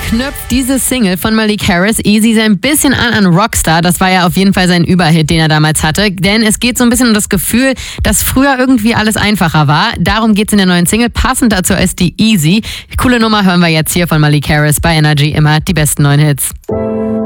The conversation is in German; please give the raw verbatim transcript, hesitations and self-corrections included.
knüpft diese Single von Malik Harris, Easy, so ein bisschen an an Rockstar. Das war ja auf jeden Fall sein Überhit, den er damals hatte. Denn es geht so ein bisschen um das Gefühl, dass früher irgendwie alles einfacher war. Darum geht's in der neuen Single. Passend dazu ist die Easy. Coole Nummer hören wir jetzt hier von Malik Harris bei Energy. Immer die besten neuen Hits.